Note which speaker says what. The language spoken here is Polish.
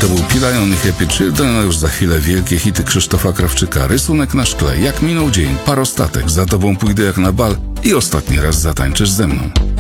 Speaker 1: To był Pirajon i Happy Children, a już za chwilę wielkie hity Krzysztofa Krawczyka. Rysunek na szkle, Jak minął dzień, Parostatek, Za tobą pójdę jak na bal i Ostatni raz zatańczysz ze mną.